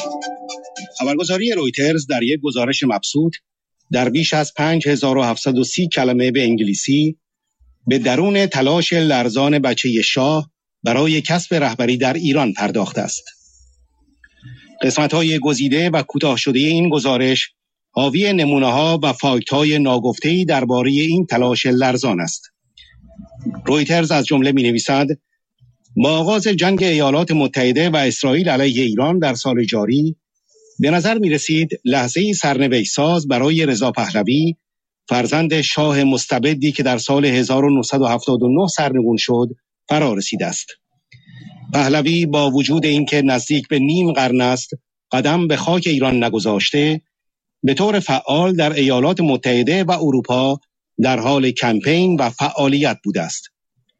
خبرگزاری رویترز در یک گزارش مبسوط در بیش از 5730 کلمه به انگلیسی به درون تلاش لرزان بچه شاه برای کسب رهبری در ایران پرداخته است. قسمت‌های گزیده و کوتاه شده این گزارش حاوی نمونه‌ها و فاکت‌های ناگفته‌ای درباره این تلاش لرزان است. رویترز از جمله می‌نویسد: با آغاز جنگ ایالات متحده و اسرائیل علیه ایران در سال جاری، به نظر می رسید لحظه‌ای سرنوشت ساز برای رضا پهلوی، فرزند شاه مستبدی که در سال 1979 سرنگون شد، فرا رسیده است. پهلوی با وجود اینکه نزدیک به نیم قرن است قدم به خاک ایران نگذاشته، به طور فعال در ایالات متحده و اروپا در حال کمپین و فعالیت بوده است.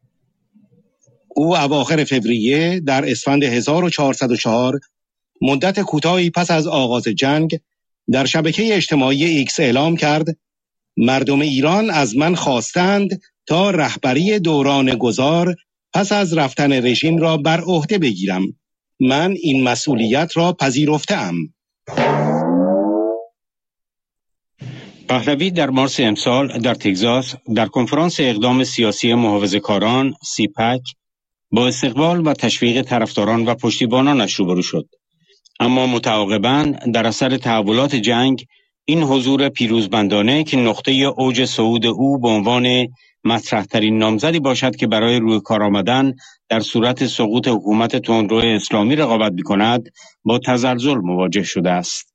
او اواخر فوریه در اسفند 1404 مدت کوتاهی پس از آغاز جنگ در شبکه اجتماعی ایکس اعلام کرد: مردم ایران از من خواستند تا رهبری دوران گذار پس از رفتن رژیم را بر عهده بگیرم. من این مسئولیت را پذیرفته‌ام. پهلوی در مارس امسال در تگزاس در کنفرانس اقدام سیاسی محافظه‌کاران سیپک با استقبال و تشویق طرفداران و پشتیبانانش روبرو شد. اما متعاقباً در اثر تحولات جنگ این حضور پیروزمندانه که نقطه اوج صعود او به عنوان مطرح‌ترین نامزدی باشد که برای روی کار آمدن در صورت سقوط حکومت تندرو اسلامی رقابت می‌کند، با تزلزل مواجه شده است.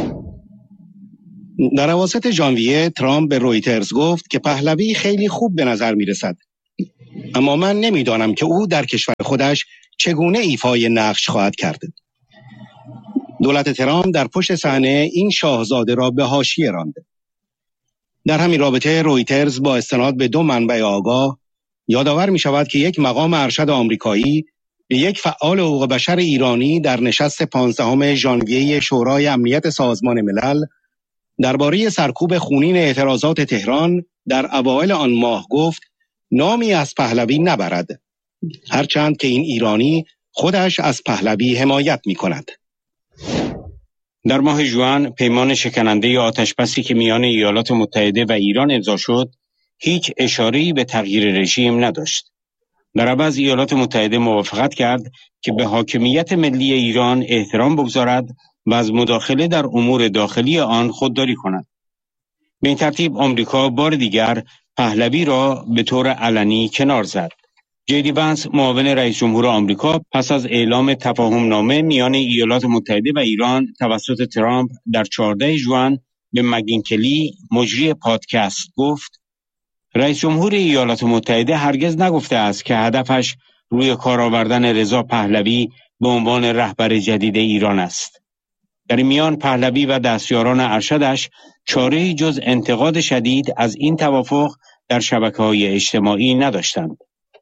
در اواسط ژانویه ترامپ به رویترز گفت که پهلوی خیلی خوب به نظر می‌رسد، اما من نمی‌دانم که او در کشور خودش چگونه ایفای نقش خواهد کرد. دولت ترامپ در پشت صحنه این شاهزاده را به حاشیه راند. در همین رابطه رویترز با استناد به 2 منبع آگاه یادآور می شود که یک مقام ارشد آمریکایی به یک فعال حقوق بشر ایرانی در نشست 15 ژانویه شورای امنیت سازمان ملل درباره سرکوب خونین اعتراضات تهران در اوایل آن ماه گفت نامی از پهلوی نبرد، هرچند که این ایرانی خودش از پهلوی حمایت می کند. در ماه ژوئن پیمان شکننده آتشبسی که میان ایالات متحده و ایران امضا شد، هیچ اشاره‌ای به تغییر رژیم نداشت. در عوض ایالات متحده موافقت کرد که به حاکمیت ملی ایران احترام بگذارد و از مداخله در امور داخلی آن خودداری کند. به این ترتیب آمریکا بار دیگر پهلوی را به طور علنی کنار زد. جی وانس، معاون رئیس جمهور آمریکا، پس از اعلام تفاهم‌نامه میان ایالات متحده و ایران توسط ترامپ در 14 ژوئن به مگین کلی، مجری پادکست، گفت: رئیس جمهور ایالات متحده هرگز نگفته است که هدفش روی کار آوردن رضا پهلوی به عنوان رهبر جدید ایران است. در این میان پهلوی و دستیاران ارشدش چاره‌ای جز انتقاد شدید از این توافق در شبکه‌های اجتماعی نداشتند.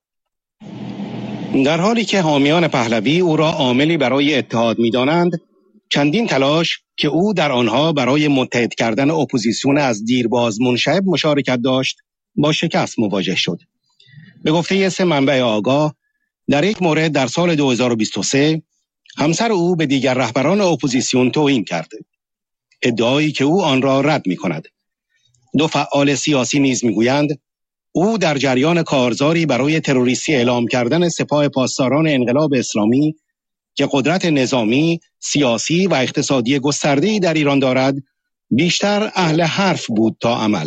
در حالی که حامیان پهلوی او را عاملی برای اتحاد می‌دانند، چندین تلاش که او در آنها برای متحد کردن اپوزیسیون از دیرباز منشعب مشارکت داشت، با شکست مواجه شد. به گفته 3 منبع آگاه، در یک مورد در سال 2023 همسر او به دیگر رهبران اپوزیسیون توهین کرد، ادعایی که او آن را رد می‌کند. 2 فعال سیاسی نیز می‌گویند او در جریان کارزاری برای تروریستی اعلام کردن سپاه پاسداران انقلاب اسلامی که قدرت نظامی، سیاسی و اقتصادی گسترده‌ای در ایران دارد، بیشتر اهل حرف بود تا عمل.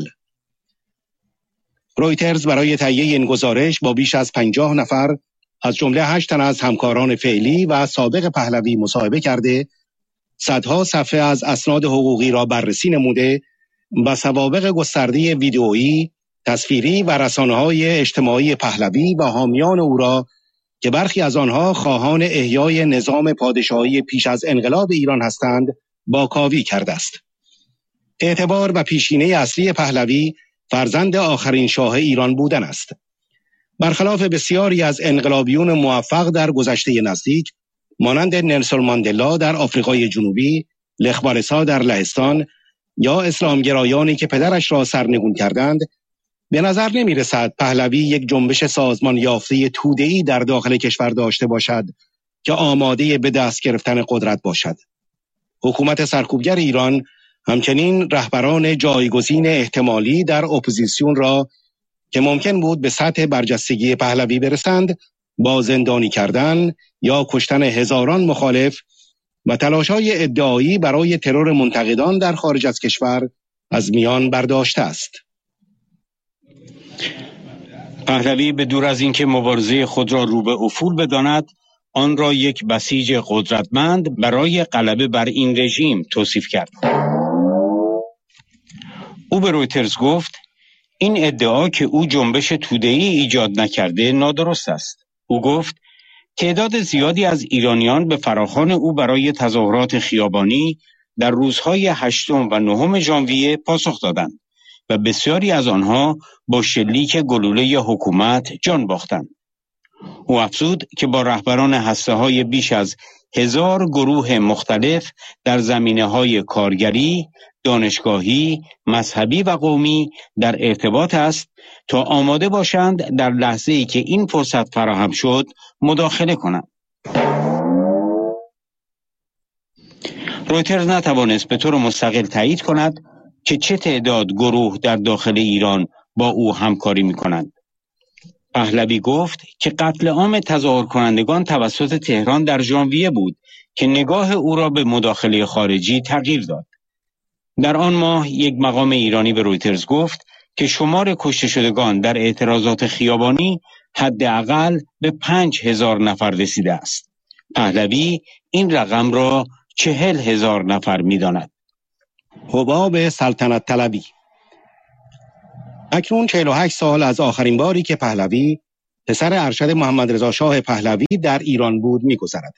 رویترز برای تهیه این گزارش با بیش از 50 نفر از جمله 8 تن از همکاران فعلی و سابق پهلوی مصاحبه کرده، صدها صفحه از اسناد حقوقی را بررسی نموده و سوابق گسترده ویدئویی، تصویری و رسانه‌های اجتماعی پهلوی و حامیان او را که برخی از آنها خواهان احیای نظام پادشاهی پیش از انقلاب ایران هستند، باکاوی کرده است. اعتبار و پیشینه اصلی پهلوی فرزند آخرین شاه ایران بودن است. برخلاف بسیاری از انقلابیون موفق در گذشته نزدیک، مانند نلسون ماندلا در آفریقای جنوبی، لخ والسا در لهستان یا اسلامگرایانی که پدرش را سرنگون کردند، به نظر نمی رسد پهلوی یک جنبش سازمان یافته توده‌ای در داخل کشور داشته باشد که آماده به دست گرفتن قدرت باشد. حکومت سرکوبگر ایران همچنین رهبران جایگزین احتمالی در اپوزیسیون را که ممکن بود به سطح برجستگی پهلوی برسند با زندانی کردن یا کشتن هزاران مخالف و تلاش‌های ادعایی برای ترور منتقدان در خارج از کشور از میان برداشته است. پهلوی به دور از اینکه مبارزه خود را رو به افول بداند، آن را یک بسیج قدرتمند برای غلبه بر این رژیم توصیف کرد. او به رویترز گفت این ادعا که او جنبش توده‌ای ایجاد نکرده نادرست است. او گفت تعداد زیادی از ایرانیان به فراخوان او برای تظاهرات خیابانی در روزهای 8 و 9 ژانویه پاسخ دادند و بسیاری از آنها با شلیک گلوله حکومت جان باختند. او افزود که با رهبران هسته‌های بیش از 1000 گروه مختلف در زمینه‌های کارگری، دانشگاهی، مذهبی و قومی در ارتباط است تا آماده باشند در لحظه‌ای که این فرصت فراهم شد مداخله کنند. رویترز نتوانست به طور مستقل تایید کند که چه تعداد گروه در داخل ایران با او همکاری می‌کنند. پهلوی گفت که قتل عام تظاهر کنندگان توسط تهران در ژانویه بود که نگاه او را به مداخله خارجی تغییر داد. در آن ماه یک مقام ایرانی به رویترز گفت که شمار کشته شدگان در اعتراضات خیابانی حداقل به 5000 نفر رسیده است. پهلوی این رقم را 40,000 نفر می‌داند. حباب سلطنت طلبی. اکنون 48 سال از آخرین باری که پهلوی پسر ارشد محمد رضا شاه پهلوی در ایران بود می‌گذرد.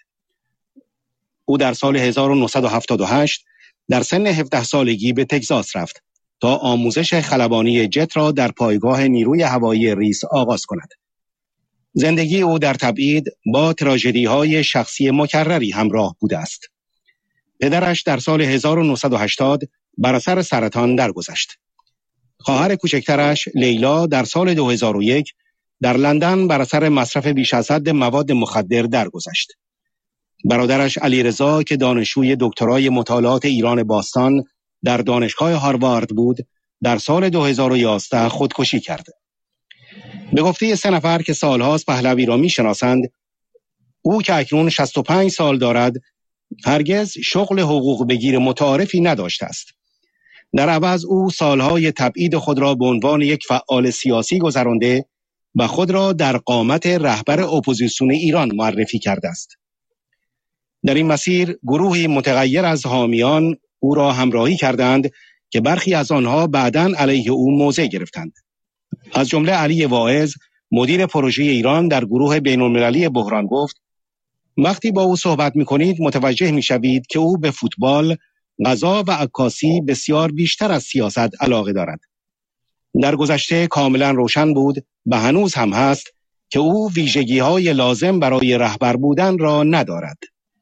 او در سال 1978 در سن 17 سالگی به تگزاس رفت تا آموزش خلبانی جت را در پایگاه نیروی هوایی ریس آغاز کند. زندگی او در تبعید با تراژدی‌های شخصی مکرری همراه بوده است. پدرش در سال 1980 بر اثر سرطان درگذشت. خواهر کوچکترش لیلا در سال 2001 در لندن بر اثر مصرف بیش از حد مواد مخدر درگذشت. برادرش علیرضا که دانشجوی دکترای مطالعات ایران باستان در دانشگاه هاروارد بود، در سال 2011 خودکشی کرد. به گفته 3 نفر که سالهاست پهلوی را می‌شناسند، او که اکنون 65 سال دارد، هرگز شغل حقوق بگیر متعارفی نداشته است. در عوض او سالهای تبعید خود را به عنوان یک فعال سیاسی گذرانده و خود را در قامت رهبر اپوزیسیون ایران معرفی کرده است. در این مسیر گروهی متغیر از حامیان او را همراهی کردند که برخی از آنها بعداً علیه او موضع گرفتند. از جمله علی واعظ، مدیر پروژه ایران در گروه بین‌المللی بحران گفت: وقتی با او صحبت می‌کنید متوجه می‌شوید که او به فوتبال، غذا و عکاسی بسیار بیشتر از سیاست علاقه دارد. در گذشته کاملا روشن بود و هنوز هم هست که او ویژگی‌های لازم برای رهبر بودن را ندارد.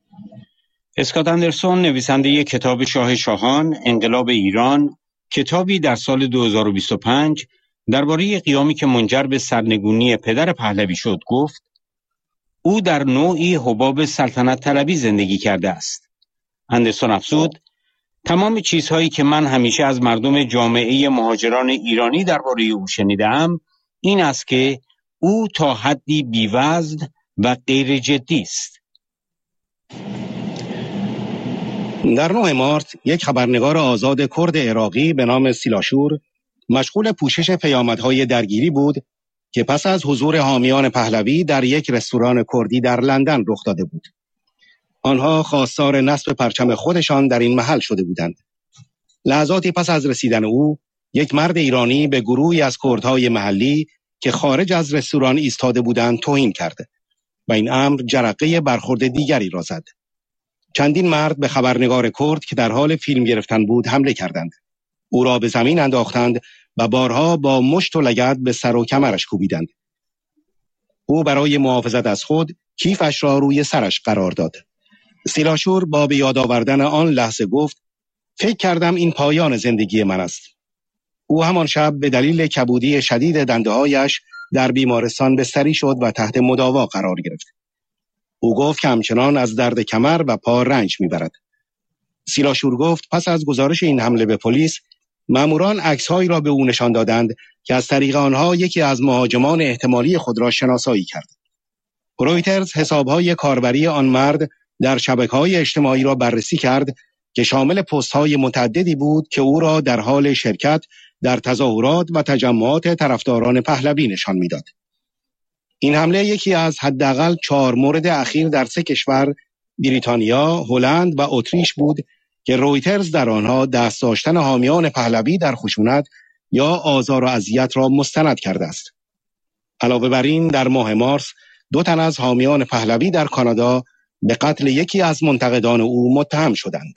اسکات اندرسون، نویسنده کتاب شاه شاهان، انقلاب ایران، کتابی در سال 2025 درباره قیامی که منجر به سرنگونی پدر پهلوی شد، گفت او در نوعی حباب سلطنت طلبی زندگی کرده است. اندرسون افزود: تمام چیزهایی که من همیشه از مردم جامعه مهاجران ایرانی درباره او شنیدم این است که او تا حدی بی‌وزن و غیر جدی است. در 9 مارس یک خبرنگار آزاد کرد عراقی به نام سیلاشور مشغول پوشش پیامدهای درگیری بود که پس از حضور حامیان پهلوی در یک رستوران کردی در لندن رخ داده بود. آنها خواستار نصب پرچم خودشان در این محل شده بودند. لحظاتی پس از رسیدن او، یک مرد ایرانی به گروهی از کردهای محلی که خارج از رستوران ایستاده بودند توهین کرد و این امر جرقه برخورد دیگری را زد. چندین مرد به خبرنگار کرد که در حال فیلم گرفتن بود حمله کردند. او را به زمین انداختند و بارها با مشت و لگد به سر و کمرش کوبیدند. او برای محافظت از خود کیفش را روی سرش قرار داد. سیلاشور با به یاد آوردن آن لحظه گفت: فکر کردم این پایان زندگی من است. او همان شب به دلیل کبودی شدید دنده‌هایش در بیمارستان بستری شد و تحت مداوا قرار گرفت. او گفت که همچنان از درد کمر و پا رنج میبرد. سیلا شورگفت پس از گزارش این حمله به پلیس، ماموران عکس‌هایی را به او نشان دادند که از طریق آنها یکی از مهاجمان احتمالی خود را شناسایی کرد. رویترز حساب‌های کاربری آن مرد در شبکه‌های اجتماعی را بررسی کرد که شامل پست‌های متعددی بود که او را در حال شرکت در تظاهرات و تجمعات طرفداران پهلوی نشان می‌داد. این حمله یکی از حداقل 4 مورد اخیر در 3 کشور، بریتانیا، هلند و اتریش بود که رویترز در آنها دست داشتن حامیان پهلوی در خشونت یا آزار و اذیت را مستند کرده است. علاوه بر این در ماه مارس 2 تن از حامیان پهلوی در کانادا به قتل یکی از منتقدان او متهم شدند.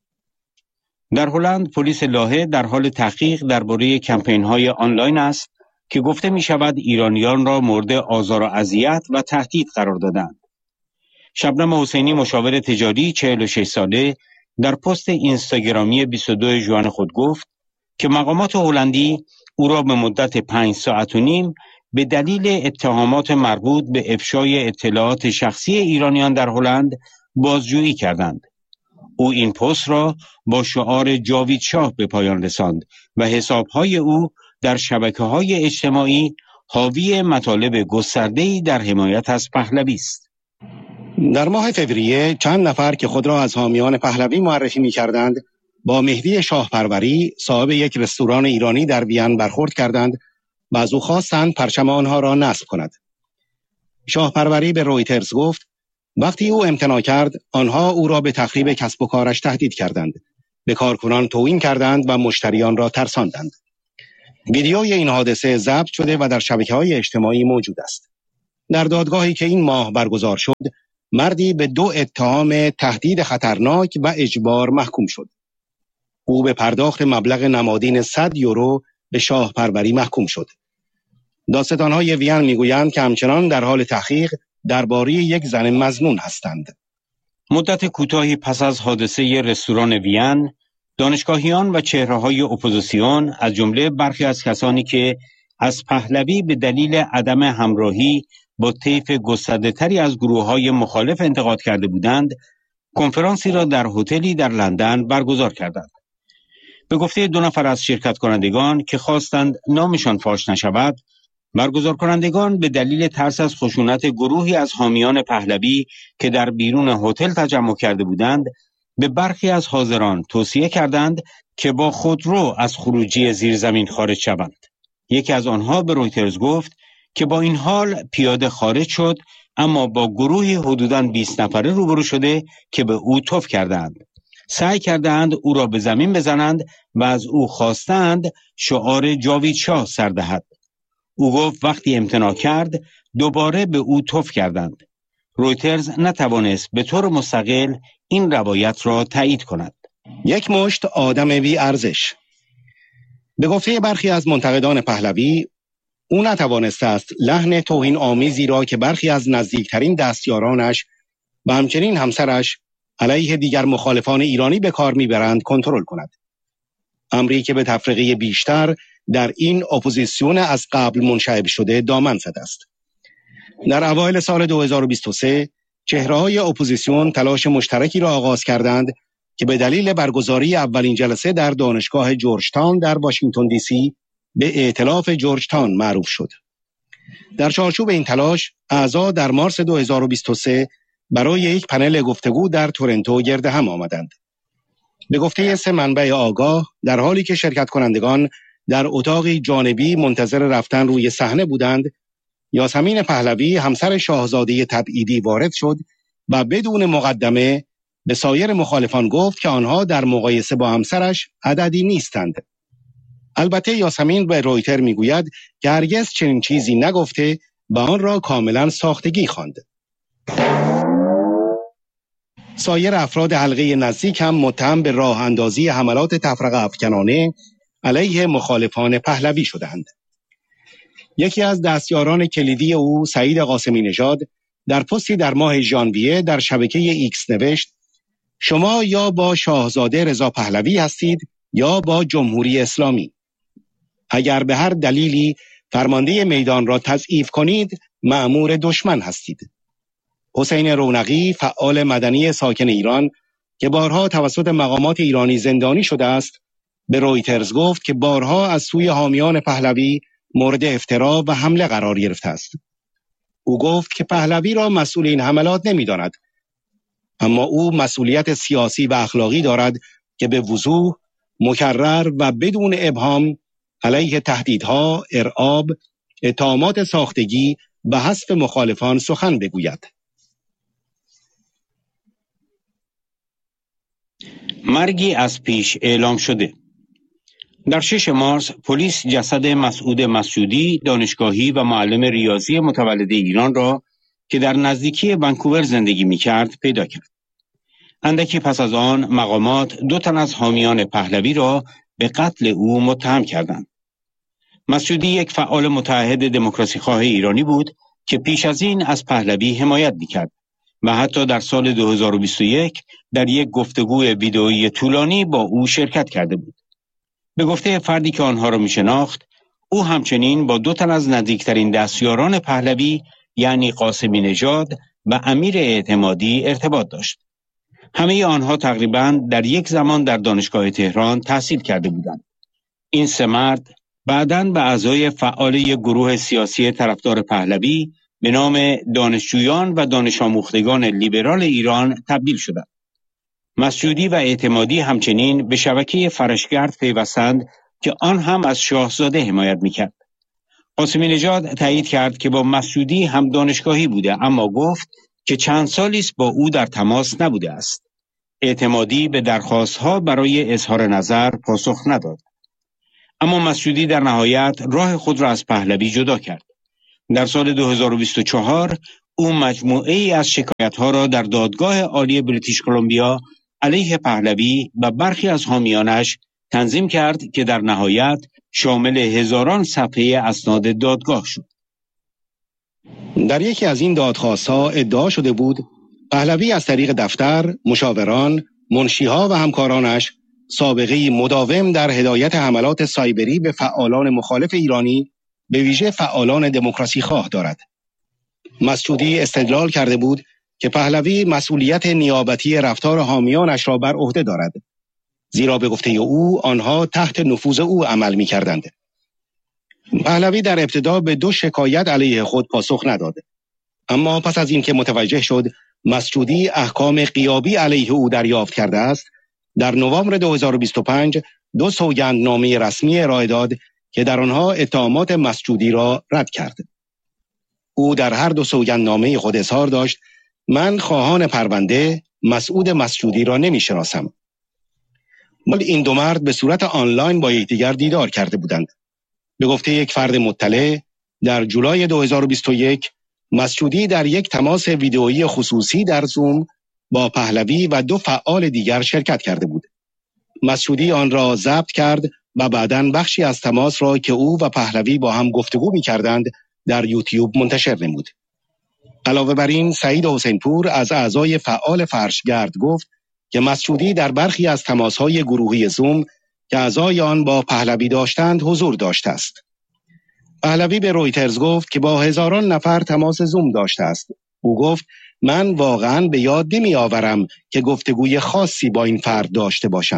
در هلند پلیس لاهه در حال تحقیق درباره کمپین‌های آنلاین است که گفته می‌شود ایرانیان را مورد آزار و اذیت و تهدید قرار دادند. شبنم حسینی مشاور تجاری 46 ساله در پست اینستاگرامی 22 ژوئن خود گفت که مقامات هلندی او را به مدت 5 ساعت و نیم به دلیل اتهامات مربوط به افشای اطلاعات شخصی ایرانیان در هلند بازجویی کردند. او این پست را با شعار جاوید شاه به پایان رساند و حساب‌های او در شبکه‌های اجتماعی حاوی مطالب گسترده‌ای در حمایت از پهلوی است. در ماه فوریه چند نفر که خود را از حامیان پهلوی معرفی می‌کردند، با مهدی شاهپروری صاحب یک رستوران ایرانی در وین برخورد کردند و از او خواستند پرچم آنها را نصب کند. شاهپروری به رویترز گفت وقتی او امتناع کرد، آنها او را به تخریب کسب و کارش تهدید کردند، به کارکنان توهین کردند و مشتریان را ترساندند. ویدیوی این حادثه ضبط شده و در شبکه‌های اجتماعی موجود است. در دادگاهی که این ماه برگزار شد، مردی به 2 اتهام تهدید خطرناک و اجبار محکوم شد. او به پرداخت مبلغ نمادین 100 یورو به شاهپروری محکوم شد. دادستان‌های وین میگویند که همچنان در حال تحقیق درباره یک زن مظنون هستند. مدت کوتاهی پس از حادثه رستوران وین، دانشگاهیان و چهره‌های اپوزیسیون از جمله برخی از کسانی که از پهلوی به دلیل عدم همراهی با طیف گسترده‌تری از گروه‌های مخالف انتقاد کرده بودند، کنفرانسی را در هتلی در لندن برگزار کردند. به گفته 2 نفر از شرکت کنندگان که خواستند نامشان فاش نشود، برگزار کنندگان به دلیل ترس از خشونت گروهی از حامیان پهلوی که در بیرون هتل تجمع کرده بودند، به برخی از حاضران توصیه کردند که با خودرو از خروجی زیرزمین خارج شوند. یکی از آنها به رویترز گفت که با این حال پیاده خارج شد، اما با گروهی حدوداً 20 نفره روبرو شده که به او تف کردند. سعی کردند او را به زمین بزنند و از او خواستند شعار جاوید شاه سر دهد. او گفت وقتی امتناع کرد دوباره به او تف کردند. رویترز نتوانست به طور مستقل این روایت را تایید کند. یک مشت آدم بی ارزش. به گفته برخی از منتقدان پهلوی، او نتوانسته است لحن توهین آمیزی را که برخی از نزدیکترین دستیارانش و همچنین همسرش علیه دیگر مخالفان ایرانی به کار میبرند کنترل کند. امری که به تفرقه بیشتر در این اپوزیسیون از قبل منشعب شده دامن زده است. در اوایل سال 2023 چهره‌های اپوزیسیون تلاش مشترکی را آغاز کردند که به دلیل برگزاری اولین جلسه در دانشگاه جورج تاون در واشنگتن دی سی به ائتلاف جورج تاون معروف شد. در چارچوب این تلاش، اعضا در مارس 2023 برای یک پنل گفتگو در تورنتو گرد هم آمدند. به گفته 3 منبع آگاه، در حالی که شرکت کنندگان در اتاقی جانبی منتظر رفتن روی صحنه بودند، یاسمین پهلوی همسر شاهزاده تبعیدی وارد شد و بدون مقدمه به سایر مخالفان گفت که آنها در مقایسه با همسرش عددی نیستند. البته یاسمین به رویتر میگوید که هرگز چنین چیزی نگفته و آن را کاملا ساختگی خواند. سایر افراد حلقه نزدیک هم متهم به راه اندازی حملات تفرقه افکنانه علیه مخالفان پهلوی شدند. یکی از دستیاران کلیدی او، سعید قاسمی نژاد، در پستی در ماه ژانویه در شبکه ایکس نوشت: شما یا با شاهزاده رضا پهلوی هستید یا با جمهوری اسلامی. اگر به هر دلیلی فرمانده میدان را تضعیف کنید، مأمور دشمن هستید. حسین رونقی، فعال مدنی ساکن ایران، که بارها توسط مقامات ایرانی زندانی شده است، به رویترز گفت که بارها از سوی حامیان پهلوی مورد افترا و حمله قرار گرفته است. او گفت که پهلوی را مسئول این حملات نمی‌داند، اما او مسئولیت سیاسی و اخلاقی دارد که به وضوح، مکرر و بدون ابهام علیه تهدیدها، ارعاب، اتهامات ساختگی و حذف مخالفان سخن بگوید. مرگی از پیش اعلام شده. در 6 مارس پلیس جسد مسعود مسعودی، دانشگاهی و معلم ریاضی متولد ایران را که در نزدیکی ونکوور زندگی می‌کرد پیدا کرد. اندکی پس از آن مقامات 2 تن از حامیان پهلوی را به قتل او متهم کردند. مسعودی یک فعال متعهد دموکراسی خواه ایرانی بود که پیش از این از پهلوی حمایت می‌کرد و حتی در سال 2021 در یک گفتگوی ویدئویی طولانی با او شرکت کرده بود. به گفته فردی که آنها را می‌شناخت، او همچنین با 2 تن از نزدیکترین دستیاران پهلوی یعنی قاسمی نژاد و امیر اعتمادی ارتباط داشت. همه آنها تقریباً در یک زمان در دانشگاه تهران تحصیل کرده بودند. این 3 مرد بعداً به اعضای فعال یک گروه سیاسی طرفدار پهلوی به نام دانشجویان و دانش آموختگان لیبرال ایران تبدیل شدند. مسعودی و اعتمادی همچنین به شبکه فرشگرد پیوستند که آن هم از شاهزاده حمایت می‌کرد. قاسمی نژاد تایید کرد که با مسعودی هم دانشگاهی بوده، اما گفت که چند سالی است با او در تماس نبوده است. اعتمادی به درخواست‌ها برای اظهار نظر پاسخ نداد. اما مسعودی در نهایت راه خود را از پهلوی جدا کرد. در سال 2024 او مجموعه ای از شکایت‌ها را در دادگاه عالی بریتیش کلمبیا علیه پهلوی و برخی از حامیانش تنظیم کرد که در نهایت شامل هزاران صفحه اسناد دادگاه شد. در یکی از این دادخواست‌ها ادعا شده بود پهلوی از طریق دفتر، مشاوران، منشی‌ها و همکارانش سابقه مداوم در هدایت حملات سایبری به فعالان مخالف ایرانی، به ویژه فعالان دموکراسی خواه دارد. مسعودی استدلال کرده بود که پهلوی مسئولیت نیابتی رفتار حامیانش را بر عهده دارد، زیرا به گفته او آنها تحت نفوذ او عمل می‌کردند. پهلوی در ابتدا به 2 شکایت علیه خود پاسخ نداد، اما پس از اینکه متوجه شد مسعودی احکام غیابی علیه او دریافت کرده است، در نوامبر 2025 2 سوگندنامه رسمی ارائه داد که در آنها اتهامات مسعودی را رد کرد. او در هر 2 سوگندنامه خود اظهار داشت من خواهان پرونده مسعود مسعودی را نمی‌شناسم. این 2 مرد به صورت آنلاین با یکدیگر دیدار کرده بودند. به گفته یک فرد مطلع، در جولای 2021 مسعودی در یک تماس ویدئویی خصوصی در زوم با پهلوی و 2 فعال دیگر شرکت کرده بود. مسعودی آن را ضبط کرد و بعداً بخشی از تماس را که او و پهلوی با هم گفتگو می‌کردند در یوتیوب منتشر نمود. علاوه بر این، سعید حسینپور از اعضای فعال فرشگرد گفت که مسعودی در برخی از تماس‌های گروهی زوم که اعضای آن با پهلوی داشتند حضور داشته است. پهلوی به رویترز گفت که با هزاران نفر تماس زوم داشته است. او گفت من واقعاً به یاد نمی‌آورم که گفتگوی خاصی با این فرد داشته باشم.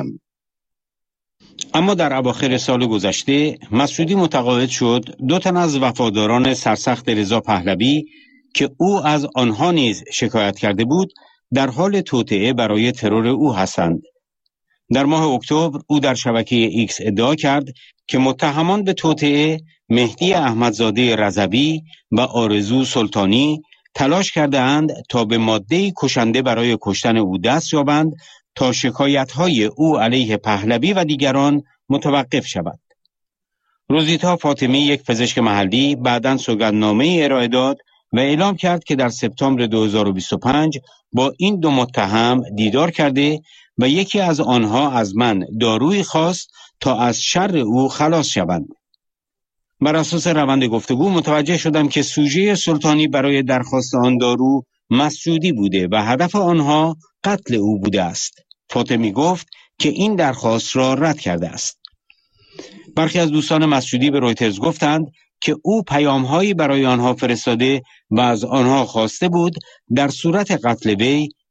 اما در اواخر سال گذشته مسعودی متقاعد شد 2 تن از وفاداران سرسخت رضا پهلوی که او از آنها نیز شکایت کرده بود در حال توطئه برای ترور او هستند. در ماه اکتبر او در شبکه ایکس ادعا کرد که متهمان به توطئه مهدی احمدزاده رضوی و آرزو سلطانی تلاش کرده اند تا به ماده‌ای کشنده برای کشتن او دست یابند تا شکایت‌های او علیه پهلوی و دیگران متوقف شود. روزیتا فاطمی، یک پزشک محلی، بعداً سوگندنامه‌ای ارائه داد و اعلام کرد که در سپتامبر 2025 با این 2 متهم دیدار کرده و یکی از آنها از من دارویی خواست تا از شر او خلاص شوند. بر اساس روند گفتگو متوجه شدم که سوژه سلطانی برای درخواست آن دارو مسعودی بوده و هدف آنها قتل او بوده است. فاطمی گفت که این درخواست را رد کرده است. برخی از دوستان مسعودی به رویترز گفتند که او پیام‌هایی برای آنها فرستاده و از آنها خواسته بود در صورت قتل وی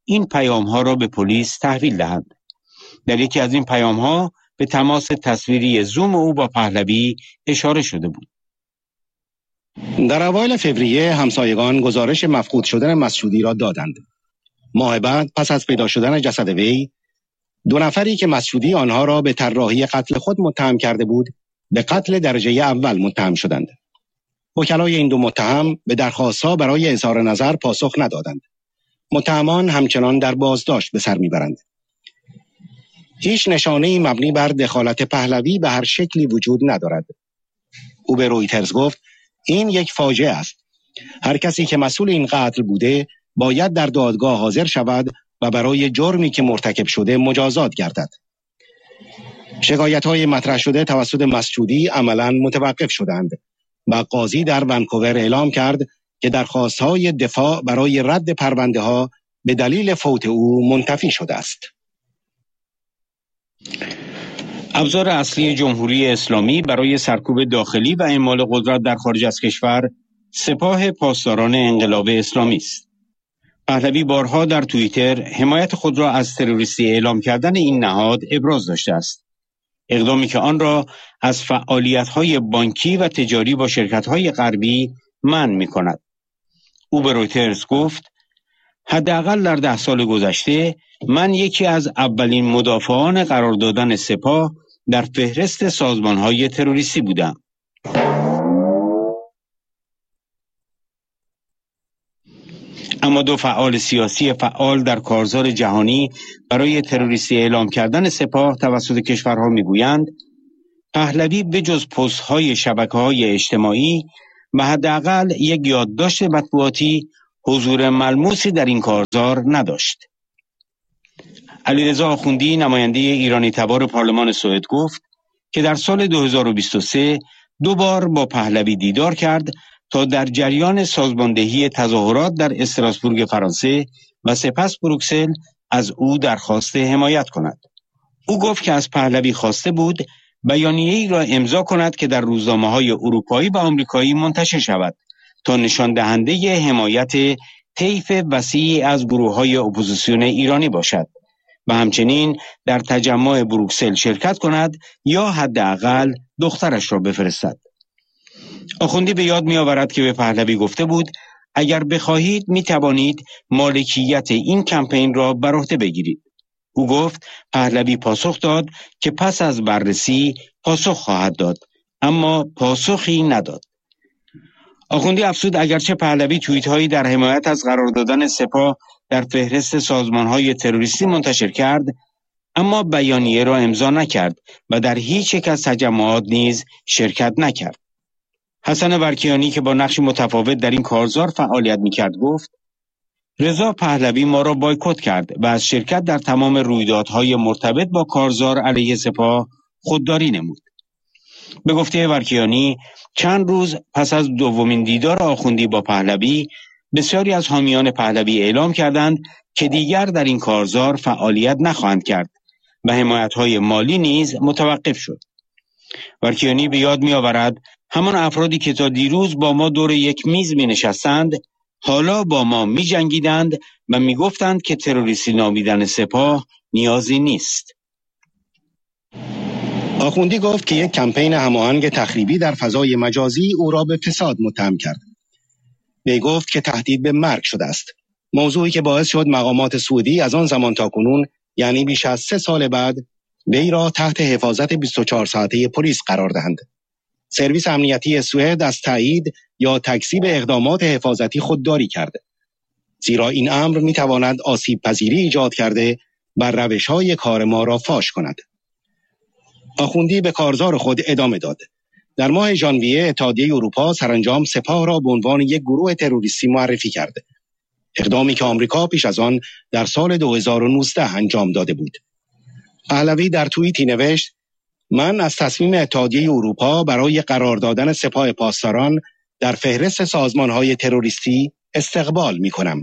این پیام‌ها را به پلیس تحویل دهند. در یکی از این پیام‌ها به تماس تصویری زوم او با پهلوی اشاره شده بود. در اوایل فوریه همسایگان گزارش مفقود شدن مسعودی را دادند. ماه بعد پس از پیدا شدن جسد وی، 2 نفری که مسعودی آنها را به طراحی قتل خود متهم کرده بود، به قتل درجه اول متهم شدند. وکلای این 2 متهم به درخواست‌ها برای اظهار نظر پاسخ ندادند. متهمان همچنان در بازداشت به سر میبرند. هیچ نشانه‌ای مبنی بر دخالت پهلوی به هر شکلی وجود ندارد. او به رویترز گفت این یک فاجعه است. هر کسی که مسئول این قتل بوده باید در دادگاه حاضر شود و برای جرمی که مرتکب شده مجازات گردد. شکایت‌های مطرح شده توسط مسعودی عملاً متوقف شدند و قاضی در ونکوور اعلام کرد که درخواست‌های دفاع برای رد پرونده‌ها به دلیل فوت او منتفی شده است. ابزار اصلی جمهوری اسلامی برای سرکوب داخلی و اعمال قدرت در خارج از کشور سپاه پاسداران انقلاب اسلامی است. پهلوی بارها در توییتر حمایت خود را از تروریستی اعلام کردن این نهاد ابراز داشته است. اقدامی که آن را از فعالیت‌های بانکی و تجاری با شرکت‌های غربی منع می‌کند. او به رویترز گفت حداقل در 10 سال گذشته من یکی از اولین مدافعان قرار دادن سپاه در فهرست سازمان‌های تروریستی بودم. اما 2 فعال سیاسی فعال در کارزار جهانی برای تروریستی اعلام کردن سپاه توسط کشورها میگویند پهلوی بجز پست‌های شبکه‌های اجتماعی و حداقل یک یادداشت مطبوعاتی حضور ملموسی در این کارزار نداشت. علیرضا آخوندی نماینده ایرانی تبار پارلمان سوئد گفت که در سال 2023 2 بار با پهلوی دیدار کرد تا در جریان سازماندهی تظاهرات در استراسبورگ فرانسه و سپس بروکسل از او درخواست حمایت کند. او گفت که از پهلوی خواسته بود بیانیه‌ای را امضا کند که در روزنامه‌های اروپایی و آمریکایی منتشر شود تا نشان دهنده حمایت طیف وسیعی از گروه‌های اپوزیسیون ایرانی باشد و همچنین در تجمع بروکسل شرکت کند یا حداقل دخترش را بفرستد. آخوندی به یاد می‌آورد که به پهلوی گفته بود اگر بخواهید می‌توانید مالکیت این کمپین را بر عهده بگیرید. او گفت پهلوی پاسخ داد که پس از بررسی پاسخ خواهد داد، اما پاسخی نداد. آخوندی افزود اگرچه پهلوی توییت‌هایی در حمایت از قرار دادن سپاه در فهرست سازمان‌های تروریستی منتشر کرد، اما بیانیه را امضا نکرد و در هیچ یک از تجمعات نیز شرکت نکرد. حسن ورکیانی که با نقش متفاوت در این کارزار فعالیت می‌کرد گفت رضا پهلوی ما را بایکوت کرد و از شرکت در تمام رویدادهای مرتبط با کارزار علیه سپاه خودداری نمود. به گفته ورکیانی چند روز پس از دومین دیدار آخوندی با پهلوی بسیاری از حامیان پهلوی اعلام کردند که دیگر در این کارزار فعالیت نخواهند کرد و حمایت‌های مالی نیز متوقف شد. ورکیانی به یاد می‌آورد همان افرادی که تا دیروز با ما دور یک میز می‌نشستند حالا با ما می‌جنگیدند و می‌گفتند که تروریستی نامیدن سپاه نیازی نیست. آخوندی گفت که یک کمپین هماهنگ تخریبی در فضای مجازی او را به فساد متهم کرد. وی گفت که تهدید به مرگ شده است. موضوعی که باعث شد مقامات سعودی از آن زمان تا کنون یعنی بیش از 3 سال بعد وی را تحت حفاظت 24 ساعته پلیس قرار دهند. سرویس امنیتی سوئد از تایید یا تکذیب اقدامات حفاظتی خودداری کرده. زیرا این امر میتواند آسیب پذیری ایجاد کرده و روش‌های کار ما را فاش کند. آخوندی به کارزار خود ادامه داد. در ماه ژانویه اتحادیه اروپا سرانجام سپاه را به عنوان یک گروه تروریستی معرفی کرده. اقدامی که آمریکا پیش از آن در سال 2019 انجام داده بود. پهلوی در توییتی نوشت من از تصمیم اتحادیه اروپا برای قرار دادن سپاه پاسداران در فهرست سازمان‌های تروریستی استقبال می‌کنم.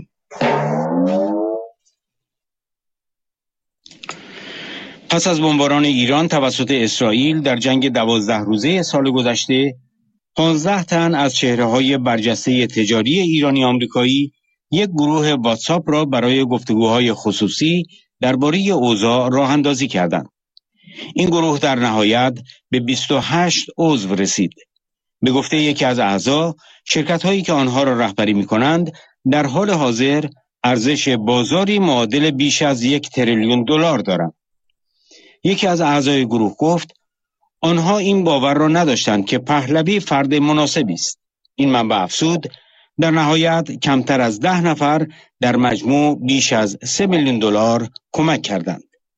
پس از بمباران ایران توسط اسرائیل در جنگ 12 روزه سال گذشته 15 تن از چهره‌های برجسته تجاری ایرانی آمریکایی یک گروه واتساپ را برای گفتگوهای خصوصی درباره اوضاع راه اندازی کردند. این گروه در نهایت به 28 عضو رسید. به گفته یکی از اعضا، شرکت‌هایی که آنها را رهبری می‌کنند در حال حاضر ارزش بازاری معادل بیش از 1 تریلیون دلار دارند. یکی از اعضای گروه گفت آنها این باور را نداشتند که پهلوی فرد مناسبی است. این منبع افزود در نهایت کمتر از 10 نفر در مجموع بیش از 3 میلیون دلار کمک کردند.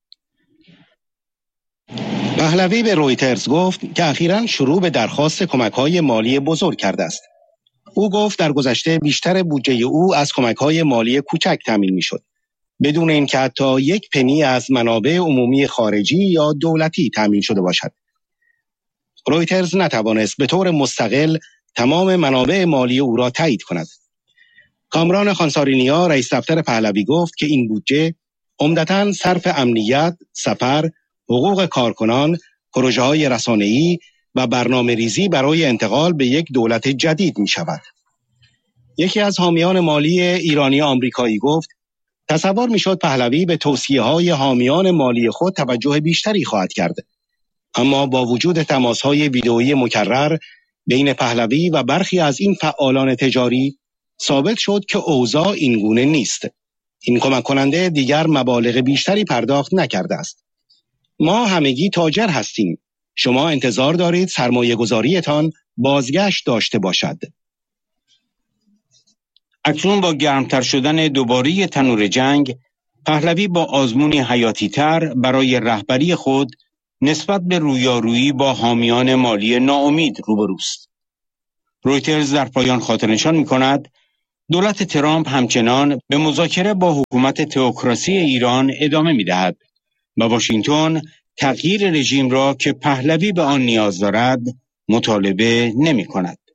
پهلوی به رویترز گفت که اخیراً شروع به درخواست کمک‌های مالی بزرگ کرده است. او گفت در گذشته بیشتر بودجه او از کمک‌های مالی کوچک تامین می‌شد، بدون اینکه حتی یک پنی از منابع عمومی خارجی یا دولتی تامین شده باشد. رویترز نتوانست به طور مستقل تمام منابع مالی او را تایید کند. کامران خانسارینیا رئیس دفتر پهلوی گفت که این بودجه عمدتاً صرف امنیت، سفر، حقوق کارکنان، پروژه‌های رسانه‌ای و برنامه‌ریزی برای انتقال به یک دولت جدید می شود. یکی از حامیان مالی ایرانی آمریکایی گفت تصور می شد پهلوی به توصیه‌های حامیان مالی خود توجه بیشتری خواهد کرد. اما با وجود تماس‌های ویدئویی مکرر بین پهلوی و برخی از این فعالان تجاری، ثابت شد که اوضاع اینگونه نیست. این کمک کننده دیگر مبالغ بیشتری پرداخت نکرده است. ما همگی تاجر هستیم. شما انتظار دارید سرمایه گذاریتان بازگشت داشته باشد. اکنون با گرمتر شدن دوباره تنور جنگ، پهلوی با آزمونی حیاتی تر برای رهبری خود نسبت به رویارویی با حامیان مالی ناامید روبروست. رویترز در پایان خاطرنشان می‌کند دولت ترامپ همچنان به مذاکره با حکومت تئوکراسی ایران ادامه می‌دهد و واشنگتن تغییر رژیم را که پهلوی به آن نیاز دارد مطالبه نمی‌کند.